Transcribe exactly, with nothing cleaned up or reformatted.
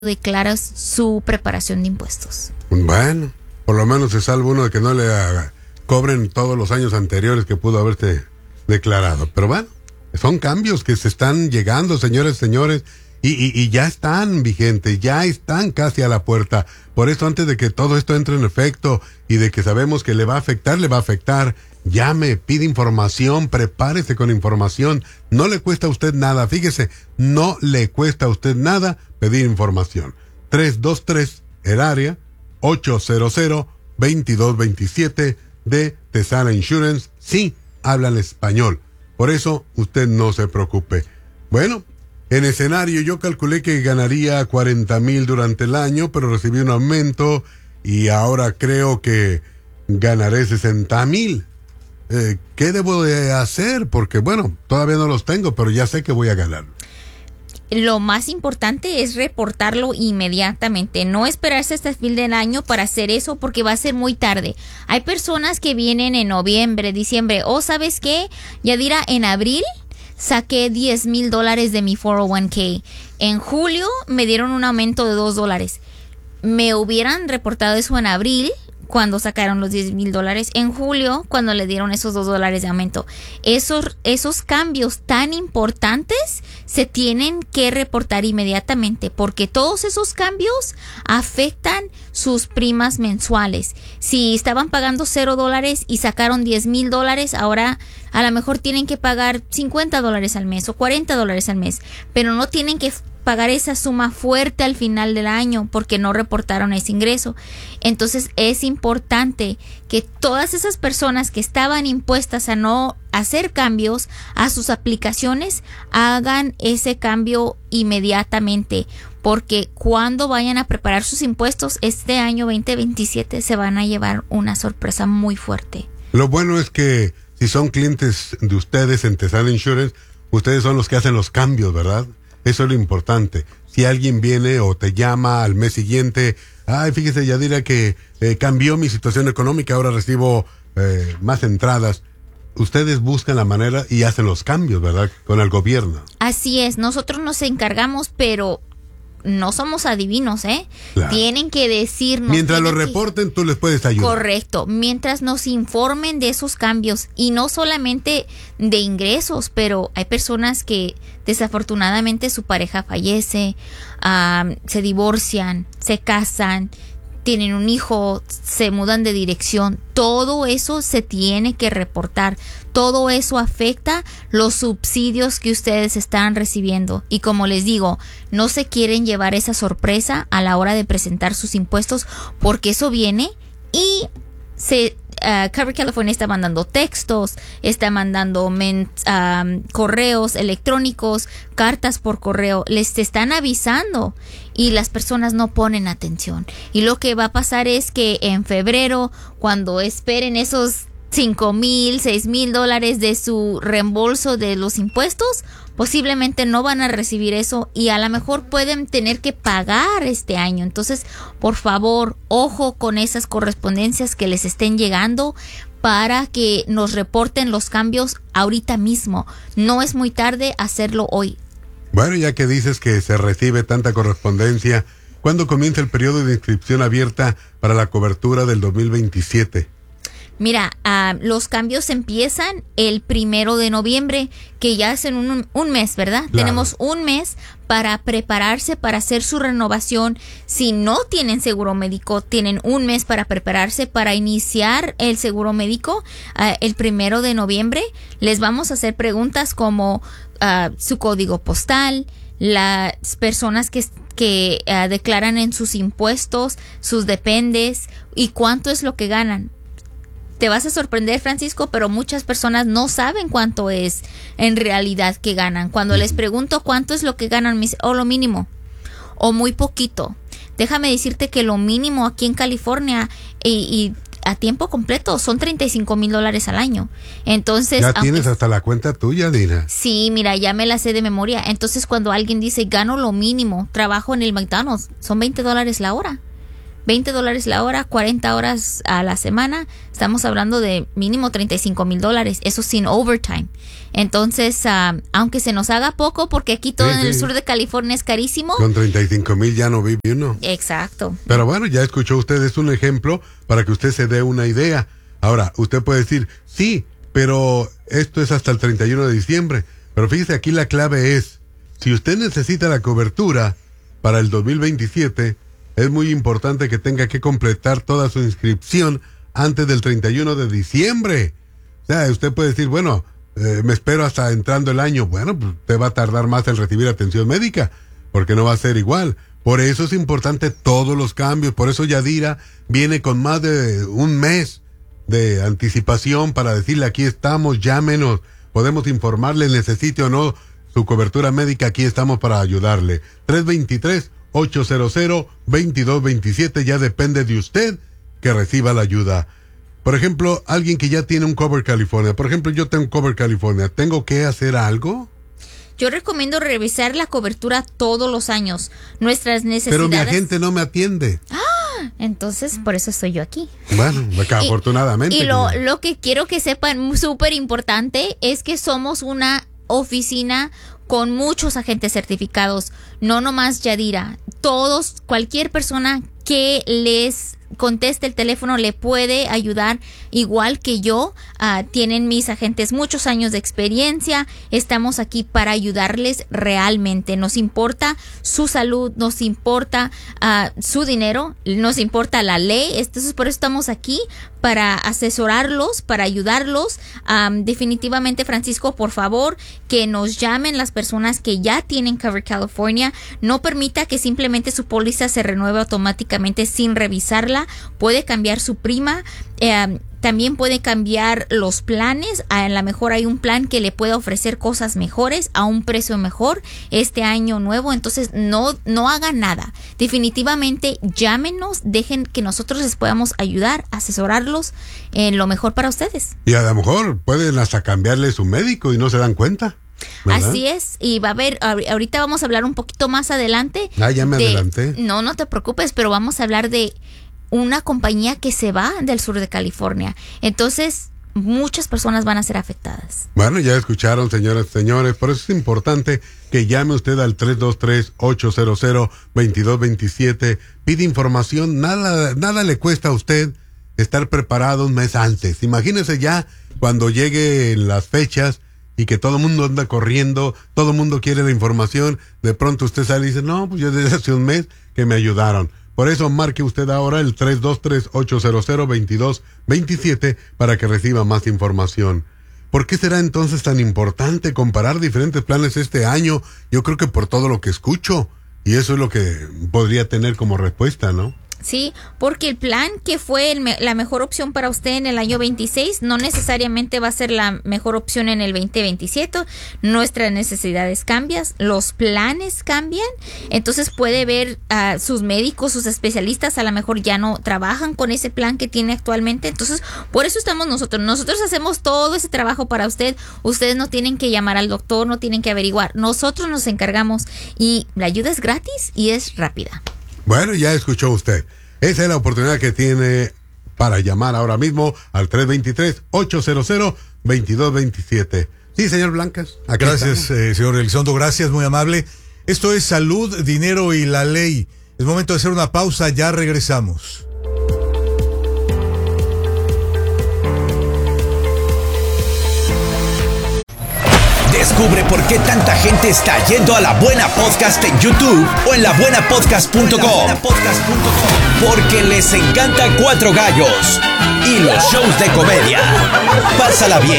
declara su preparación de impuestos. Bueno, por lo menos se salva uno de que no le haga, cobren todos los años anteriores que pudo haberte declarado. Pero bueno, son cambios que se están llegando, señores, señores, y, y, y ya están vigentes, ya están casi a la puerta. Por eso, antes de que todo esto entre en efecto y de que sabemos que le va a afectar, le va a afectar, llame, pide información, prepárese con información. No le cuesta a usted nada, fíjese, no le cuesta a usted nada pedir información. tres dos tres, el área, ocho cero cero, veintidós veintisiete de Tesana Insurance. Sí, hablan español. Por eso, usted no se preocupe. Bueno, en escenario yo calculé que ganaría cuarenta mil durante el año, pero recibí un aumento y ahora creo que ganaré sesenta mil. Eh, ¿Qué debo de hacer? Porque, bueno, todavía no los tengo, pero ya sé que voy a ganar. Lo más importante es reportarlo inmediatamente, no esperarse hasta el fin del año para hacer eso porque va a ser muy tarde. Hay personas que vienen en noviembre, diciembre, o oh, ¿sabes qué? Yadira, en abril saqué diez mil dólares de mi cuatro oh uno k. En julio me dieron un aumento de dos dólares. Me hubieran reportado eso en abril, cuando sacaron los diez mil dólares, en julio, cuando le dieron esos dos dólares de aumento. Esos, esos cambios tan importantes se tienen que reportar inmediatamente, porque todos esos cambios afectan sus primas mensuales. Si estaban pagando cero dólares y sacaron diez mil dólares, ahora a lo mejor tienen que pagar cincuenta dólares al mes o cuarenta dólares al mes, pero no tienen que pagar esa suma fuerte al final del año porque no reportaron ese ingreso. Entonces es importante que todas esas personas que estaban impuestas a no hacer cambios a sus aplicaciones hagan ese cambio inmediatamente, porque cuando vayan a preparar sus impuestos este año veinte veintisiete se van a llevar una sorpresa muy fuerte. Lo bueno es que si son clientes de ustedes en Tesana Insurance, ustedes son los que hacen los cambios, ¿verdad? Eso es lo importante. Si alguien viene o te llama al mes siguiente, ay, fíjese, Yadira, que eh, cambió mi situación económica, ahora recibo eh, más entradas. Ustedes buscan la manera y hacen los cambios, ¿verdad? Con el gobierno. Así es, nosotros nos encargamos, pero no somos adivinos, ¿eh? Claro. Tienen que decirnos. Mientras lo que... reporten, tú les puedes ayudar. Correcto. Mientras nos informen de esos cambios y no solamente de ingresos, pero hay personas que desafortunadamente su pareja fallece, um, se divorcian, se casan, tienen un hijo, se mudan de dirección. Todo eso se tiene que reportar. Todo eso afecta los subsidios que ustedes están recibiendo. Y como les digo, no se quieren llevar esa sorpresa a la hora de presentar sus impuestos, porque eso viene y se... Uh, Cover California está mandando textos, está mandando men, um, correos electrónicos, cartas por correo, les están avisando y las personas no ponen atención. Y lo que va a pasar es que en febrero, cuando esperen esos cinco mil, seis mil dólares de su reembolso de los impuestos, posiblemente no van a recibir eso y a lo mejor pueden tener que pagar este año. Entonces, por favor, ojo con esas correspondencias que les estén llegando para que nos reporten los cambios ahorita mismo. No es muy tarde hacerlo hoy. Bueno, ya que dices que se recibe tanta correspondencia, ¿cuándo comienza el periodo de inscripción abierta para la cobertura del dos mil veintisiete? Mira, uh, los cambios empiezan el primero de noviembre, que ya es en un, un mes, ¿verdad? Claro. Tenemos un mes para prepararse, para hacer su renovación. Si no tienen seguro médico, tienen un mes para prepararse, para iniciar el seguro médico. Uh, el primero de noviembre les vamos a hacer preguntas como uh, su código postal, las personas que, que uh, declaran en sus impuestos, sus dependes y cuánto es lo que ganan. Te vas a sorprender, Francisco, pero muchas personas no saben cuánto es en realidad que ganan. Cuando les pregunto cuánto es lo que ganan, me dicen, oh, lo mínimo, o muy poquito. Déjame decirte que lo mínimo aquí en California y, y a tiempo completo son treinta y cinco mil dólares al año. Entonces, ya tienes hasta la cuenta tuya, Dina. Sí, mira, ya me la sé de memoria. Entonces, cuando alguien dice, gano lo mínimo, trabajo en el McDonald's, son veinte dólares la hora. veinte dólares la hora, cuarenta horas a la semana. Estamos hablando de mínimo treinta y cinco mil dólares, eso sin overtime. Entonces, uh, aunque se nos haga poco, porque aquí todo sí, en sí. el sur de California es carísimo. Con treinta y cinco mil ya no vive uno. Exacto. Pero bueno, ya escuchó usted, es un ejemplo para que usted se dé una idea. Ahora, usted puede decir, sí, pero esto es hasta el treinta y uno de diciembre. Pero fíjese, aquí la clave es, si usted necesita la cobertura para el dos mil veintisiete, es muy importante que tenga que completar toda su inscripción antes del treinta y uno de diciembre. O sea, usted puede decir, bueno, eh, me espero hasta entrando el año. Bueno, pues te va a tardar más en recibir atención médica, porque no va a ser igual. Por eso es importante todos los cambios. Por eso Yadira viene con más de un mes de anticipación para decirle, aquí estamos, llámenos, podemos informarle, necesite o no su cobertura médica, aquí estamos para ayudarle. tres dos tres, ocho cero cero, dos dos dos siete, ya depende de usted que reciba la ayuda. Por ejemplo, alguien que ya tiene un Cover California, por ejemplo, yo tengo un Cover California, ¿tengo que hacer algo? Yo recomiendo revisar la cobertura todos los años, nuestras necesidades. Pero mi agente no me atiende. ¡Ah! Entonces, por eso estoy yo aquí. Bueno, acá, y, afortunadamente. Y lo, lo que quiero que sepan, súper importante, es que somos una oficina con muchos agentes certificados, no nomás Yadira. Todos, cualquier persona que les conteste el teléfono le puede ayudar, igual que yo. Uh, tienen mis agentes muchos años de experiencia. Estamos aquí para ayudarles realmente. Nos importa su salud, nos importa uh, su dinero, nos importa la ley. Entonces, por eso estamos aquí, para asesorarlos, para ayudarlos. Um, definitivamente, Francisco, por favor, que nos llamen las personas que ya tienen Cover California. No permita que simplemente su póliza se renueve automáticamente sin revisarla. Puede cambiar su prima. Eh, también puede cambiar los planes. A lo mejor hay un plan que le pueda ofrecer cosas mejores a un precio mejor este año nuevo. Entonces no, no hagan nada. Definitivamente llámenos, dejen que nosotros les podamos ayudar, asesorarlos en lo mejor para ustedes. Y a lo mejor pueden hasta cambiarle su médico y no se dan cuenta, ¿verdad? Así es, y va a haber, ahorita vamos a hablar un poquito más adelante. Ah, ya me de, adelanté. No, no te preocupes, pero vamos a hablar de una compañía que se va del sur de California. Entonces, muchas personas van a ser afectadas. Bueno, ya escucharon, señoras y señores, por eso es importante que llame usted al tres dos tres, ocho cero cero, dos dos dos siete. Pide información, nada, nada le cuesta a usted estar preparado un mes antes. Imagínese ya cuando lleguen las fechas y que todo el mundo anda corriendo, todo el mundo quiere la información, de pronto usted sale y dice, no, pues yo desde hace un mes que me ayudaron. Por eso marque usted ahora el tres dos tres, ocho cero cero, dos dos dos siete para que reciba más información. ¿Por qué será entonces tan importante comparar diferentes planes este año? Yo creo que por todo lo que escucho, y eso es lo que podría tener como respuesta, ¿no? Sí, porque el plan que fue el me- la mejor opción para usted en el año veintiséis no necesariamente va a ser la mejor opción en el veinte veintisiete. Nuestras necesidades cambian, los planes cambian, entonces puede ver a uh, sus médicos, sus especialistas a lo mejor ya no trabajan con ese plan que tiene actualmente. Entonces, por eso estamos nosotros. Nosotros hacemos todo ese trabajo para usted. Ustedes no tienen que llamar al doctor, no tienen que averiguar. Nosotros nos encargamos y la ayuda es gratis y es rápida. Bueno, ya escuchó usted. Esa es la oportunidad que tiene para llamar ahora mismo al tres dos tres, ocho cero cero, dos dos dos siete. Sí, señor Blancas. Gracias, eh, señor Elizondo. Gracias, muy amable. Esto es Salud, Dinero y la Ley. Es momento de hacer una pausa, ya regresamos. Descubre por qué tanta gente está yendo a La Buena Podcast en YouTube o en la buena podcast punto com. Porque les encanta Cuatro Gallos y los shows de comedia. Pásala bien,